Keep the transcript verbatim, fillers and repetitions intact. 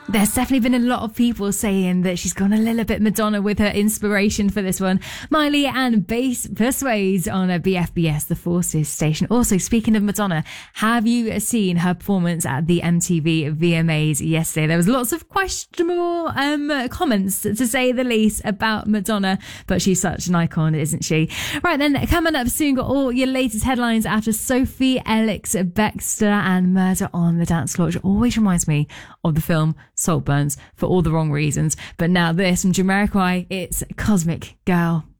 There's definitely been a lot of people saying that she's gone a little bit Madonna with her inspiration for this one. Miley and Bass Persuades on a B F B S, the Forces station. Also, speaking of Madonna, have you seen her performance at the M T V V M As yesterday? There was lots of questionable um, comments, to say the least, about Madonna, but she's such an icon, isn't she? Right then, coming up soon, got all your latest headlines after Sophie Ellis Bextor and Murder on the Dance Floor, which always reminds me of the film Saltburns for all the wrong reasons. But now this from Jamiroquai, it's Cosmic Girl.